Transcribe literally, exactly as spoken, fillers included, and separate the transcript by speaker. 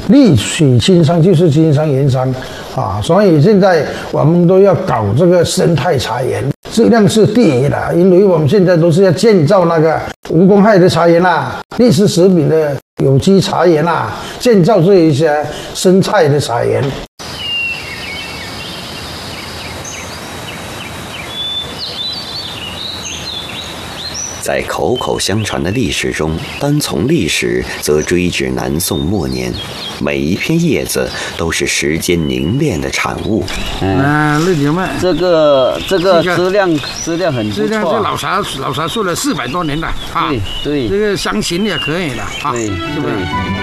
Speaker 1: 利取经商就是经商盐商啊，所以现在我们都要搞这个生态茶园，质量是第一的，因为我们现在都是要建造那个无公害的茶园啦，历史食品的有机茶园啦，建造这一些生态的茶园。
Speaker 2: 在口口相传的历史中，单从历史则追至南宋末年，每一片叶子都是时间凝练的产物。
Speaker 1: 啊，绿牛麦，
Speaker 3: 这个这个质量质量很不错，
Speaker 1: 质量是老茶老茶树了四百多年了啊，
Speaker 3: 对对，
Speaker 1: 这个香型也可以了啊，
Speaker 3: 对对。